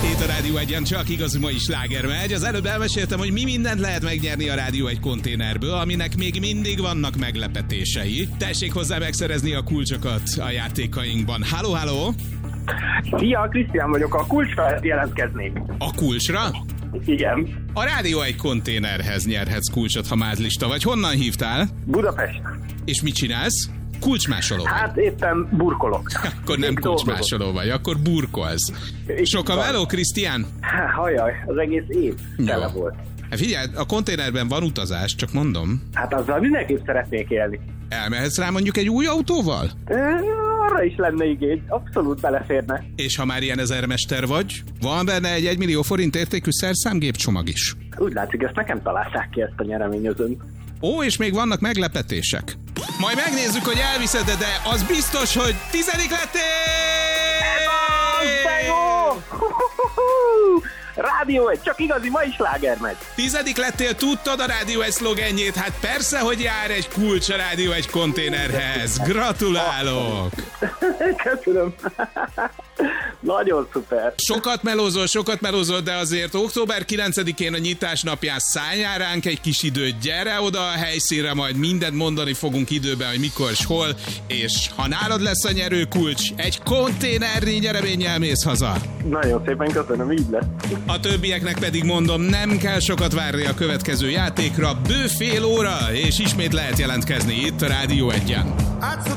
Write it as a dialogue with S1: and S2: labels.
S1: Itt a Rádió Egyen csak igazi mai sláger megy. Az előbb elmeséltem, hogy mi mindent lehet megnyerni a Rádió egy konténerből, aminek még mindig vannak meglepetései. Tessék hozzá megszerezni a kulcsokat a játékainkban. Halló, halló!
S2: Szia, Krisztián vagyok, a kulcsra lehet jelentkezni.
S1: A kulcsra?
S2: Igen.
S1: A Rádió egy konténerhez nyerhetsz kulcsot, ha mázlista vagy. Honnan hívtál?
S2: Budapest.
S1: És mit csinálsz? Kulcsmásoló vagy.
S2: Hát éppen burkolok.
S1: Akkor nem kulcsmásoló vagy, akkor burkolsz. Sok a meló, Krisztián?
S2: Hajjaj, az egész év tele volt.
S1: Hát figyelj, a konténerben van utazás, csak mondom.
S2: Hát azzal mindenképp szeretnék élni.
S1: Elmehetsz rá mondjuk egy új autóval?
S2: Arra is lenne igény, abszolút beleférne.
S1: És ha már ilyen ezermester vagy, van benne egy 1 millió forint értékű szerszámgépcsomag is.
S2: Úgy látszik, ezt nekem találták ki, ezt a nyereményözőn.
S1: Ó, és még vannak meglepetések. Majd megnézzük, hogy elviszed, de az biztos, hogy 10. lettél!
S2: De jó! Rádió egy, csak igazi mai sláger megy.
S1: 10. lettél, tudtad a Rádió egy szlogenjét? Hát persze, hogy jár egy kulcs a Rádió egy konténerhez. Gratulálok!
S2: Köszönöm. Nagyon szuper.
S1: Sokat melózol, de azért október 9-én a nyitás napján szálljál ránk egy kis időt, gyere oda a helyszínre, majd mindent mondani fogunk időben, hogy mikor és hol, és ha nálad lesz a nyerő kulcs, egy konténernyi nyereménnyel mész haza.
S2: Nagyon szépen köszönöm, így lesz.
S1: A többieknek pedig mondom, nem kell sokat várni a következő játékra, bő fél óra, és ismét lehet jelentkezni itt a Rádió Egyen.